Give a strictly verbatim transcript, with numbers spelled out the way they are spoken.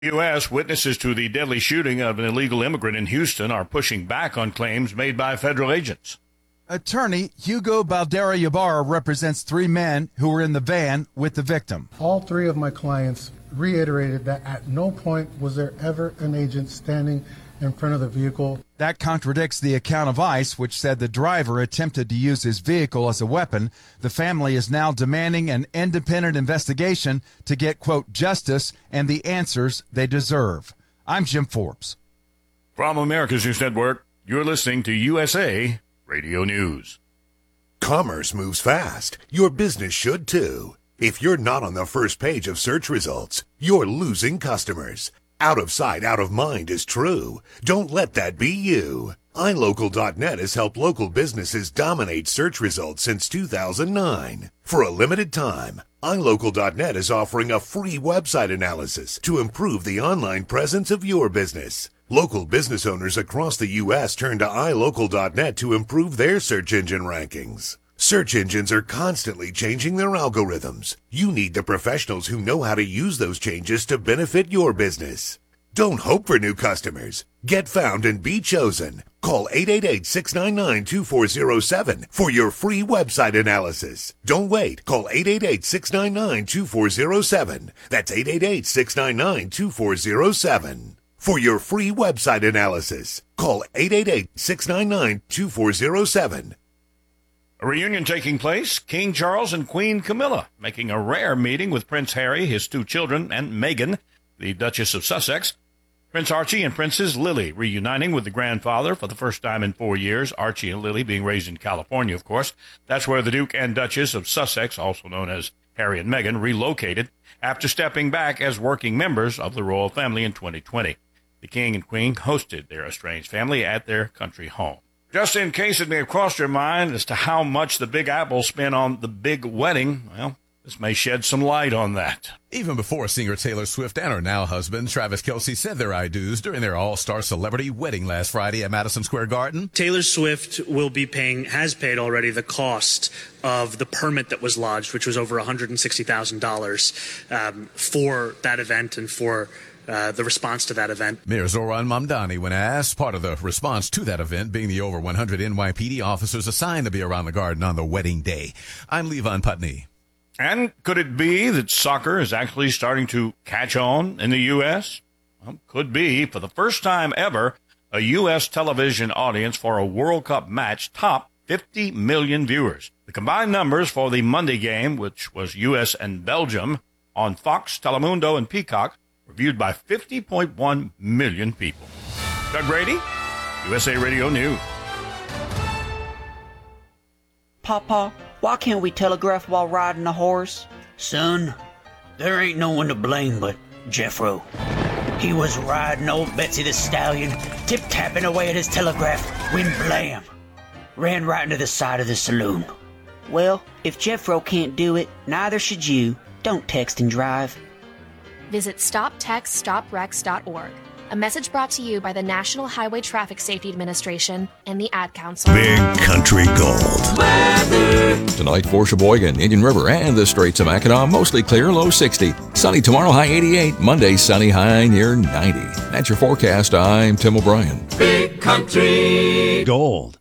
U S witnesses to the deadly shooting of an illegal immigrant in Houston are pushing back on claims made by federal agents. Attorney Hugo Baldera-Ybarra represents three men who were in the van with the victim. All three of my clients reiterated that at no point was there ever an agent standing in front of the vehicle. That contradicts the account of ICE, which said the driver attempted to use his vehicle as a weapon. The family is now demanding an independent investigation to get, quote, justice and the answers they deserve. I'm Jim Forbes. From America's News Network, you're listening to U S A Radio News. Commerce moves fast. Your business should too. If you're not on the first page of search results, you're losing customers. Out of sight, out of mind is true. Don't let that be you. i local dot net has helped local businesses dominate search results since two thousand nine. For a limited time, i local dot net is offering a free website analysis to improve the online presence of your business. Local business owners across the U S turn to i local dot net to improve their search engine rankings. Search engines are constantly changing their algorithms. You need the professionals who know how to use those changes to benefit your business. Don't hope for new customers. Get found and be chosen. Call eight eight eight, six nine nine, two four zero seven for your free website analysis. Don't wait. Call eight eight eight, six nine nine, two four zero seven. That's eight eight eight, six nine nine, two four zero seven. For your free website analysis, call eight eight eight, six nine nine, two four zero seven. A reunion taking place, King Charles and Queen Camilla making a rare meeting with Prince Harry, his two children, and Meghan, the Duchess of Sussex. Prince Archie and Princess Lily reuniting with the grandfather for the first time in four years, Archie and Lily being raised in California, of course. That's where the Duke and Duchess of Sussex, also known as Harry and Meghan, relocated after stepping back as working members of the royal family in twenty twenty. The King and Queen hosted their estranged family at their country home. Just in case it may have crossed your mind as to how much the Big Apple spent on the big wedding, well, this may shed some light on that. Even before singer Taylor Swift and her now husband, Travis Kelce, said their I do's during their all-star celebrity wedding last Friday at Madison Square Garden. Taylor Swift will be paying, has paid already, the cost of the permit that was lodged, which was over one hundred sixty thousand dollars um, for that event and for Uh, the response to that event. Mayor Zoran Mamdani, when asked, part of the response to that event being the over one hundred N Y P D officers assigned to be around the garden on the wedding day. I'm Levon Putney. And could it be that soccer is actually starting to catch on in the U S? Well, could be. For the first time ever, a U S television audience for a World Cup match topped fifty million viewers. The combined numbers for the Monday game, which was U S and Belgium, on Fox, Telemundo, and Peacock, viewed by fifty point one million people. Doug Brady, U S A Radio News. Papa, why can't we telegraph while riding a horse? Son, there ain't no one to blame but Jeffro. He was riding old Betsy the Stallion, tip-tapping away at his telegraph, when blam, ran right into the side of the saloon. Well, if Jeffro can't do it, neither should you. Don't text and drive. Visit stop text stop wrecks dot org. A message brought to you by the National Highway Traffic Safety Administration and the Ad Council. Big Country Gold. Weather. Tonight for Sheboygan, Indian River, and the Straits of Mackinac, mostly clear, low sixty. Sunny tomorrow, high eighty-eight. Monday, sunny, high near ninety. That's your forecast. I'm Tim O'Brien. Big Country Gold.